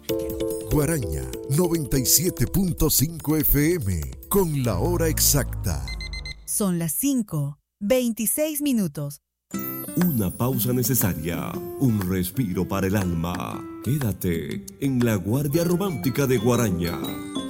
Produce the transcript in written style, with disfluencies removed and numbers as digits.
Guaraña 97.5 FM con la hora exacta. Son las 5:26. Una pausa necesaria, un respiro para el alma. Quédate en la Guardia Romántica de Guaraña.